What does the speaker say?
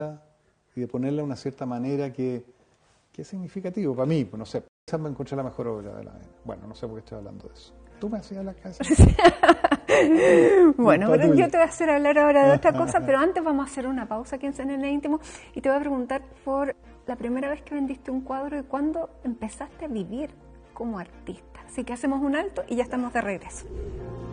y de ponerla de una cierta manera que es significativo para mí, pues no sé, quizás me encontré la mejor obra de la Avena. Bueno, no sé por qué estoy hablando de eso. Tú me hacías la casa. Bueno, pero yo te voy a hacer hablar ahora de otra cosa, pero antes vamos a hacer una pausa aquí en CNN Íntimo y te voy a preguntar por la primera vez que vendiste un cuadro y cuándo empezaste a vivir como artista. Así que hacemos un alto y ya estamos de regreso.